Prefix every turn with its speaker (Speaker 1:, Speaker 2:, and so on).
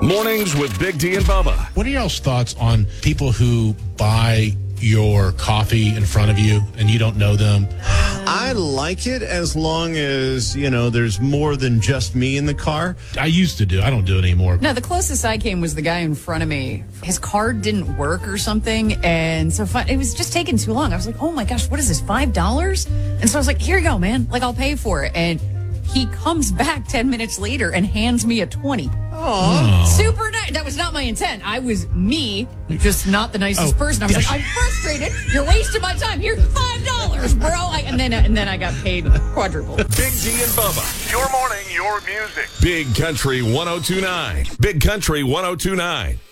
Speaker 1: Mornings with Big D and Bubba.
Speaker 2: What are y'all's thoughts on people who buy your coffee in front of you and you don't know them?
Speaker 3: I like it as long as, there's more than just me in the car.
Speaker 2: I used to do. I don't do it anymore.
Speaker 4: No, the closest I came was the guy in front of me. His card didn't work or something, and so it was just taking too long. I was like, oh my gosh, what is this, $5? And so I was like, here you go, man. Like, I'll pay for it. And he comes back 10 minutes later and hands me a 20.
Speaker 2: Oh.
Speaker 4: Super nice. That was not my intent. I was me, just not the nicest person. I was like, I'm frustrated. You're wasting my time. Here's $5, bro. And then I got paid quadruple.
Speaker 1: Big D and Bubba. Your morning, your music. Big Country 102.9. Big Country 102.9.